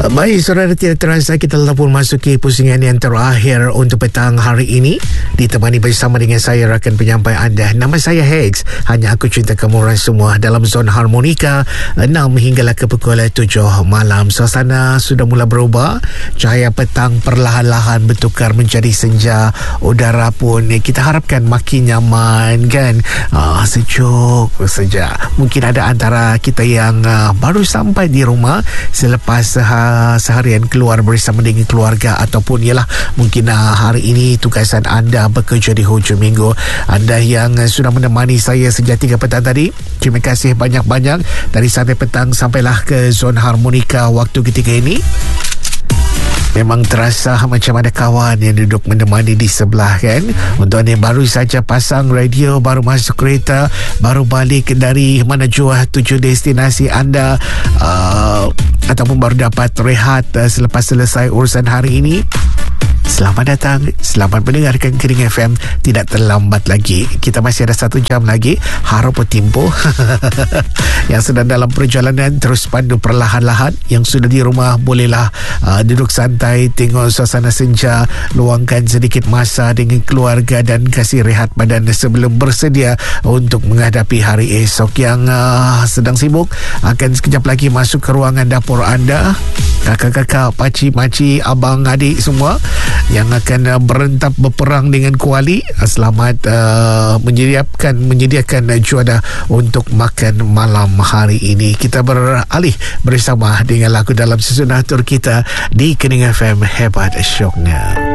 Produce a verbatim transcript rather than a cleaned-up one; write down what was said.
Baik, saudara, tidak terasa kita telah pun masuki pusingan yang terakhir untuk petang hari ini. Ditemani bersama dengan saya, rakan penyampai anda. Nama saya Hex. Hanya aku cinta kamu orang semua dalam zon harmonika enam hinggalah ke pukul tujuh malam. Suasana sudah mula berubah. Cahaya petang perlahan-lahan bertukar menjadi senja. Udara pun kita harapkan makin nyaman, kan? Ah, sejuk saja. Mungkin ada antara kita yang uh, baru sampai di rumah selepas uh, seharian keluar bersama dengan keluarga, ataupun ialah mungkin uh, hari ini tugasan anda bekerja di hujung minggu. Anda yang uh, sudah menemani saya sejak tiga petang tadi, terima kasih banyak-banyak. Dari sampai petang sampailah ke zon harmonika waktu ketika ini. Memang terasa macam ada kawan yang duduk menemani di sebelah, kan? Untuk anda yang baru saja pasang radio, baru masuk kereta, baru balik dari mana jua tuju destinasi anda, uh, ataupun baru dapat rehat uh, selepas selesai urusan hari ini, selamat datang, selamat mendengarkan Kering F M. Tidak terlambat lagi, kita masih ada satu jam lagi. Harap tempo yang sedang dalam perjalanan terus pandu perlahan-lahan. Yang sudah di rumah bolehlah uh, duduk santai, tengok suasana senja, luangkan sedikit masa dengan keluarga dan kasih rehat badan sebelum bersedia untuk menghadapi hari esok. Yang uh, sedang sibuk akan sekejap lagi masuk ke ruangan dapur anda. Kakak-kakak, pakcik-makcik, abang, adik semua yang akan uh, berentap berperang dengan kuali, uh, selamat uh, menyediakan menyediakan uh, juada untuk makan malam hari ini. Kita beralih bersama dengan lagu dalam susunan atur kita di Kering F M. Hebat syoknya.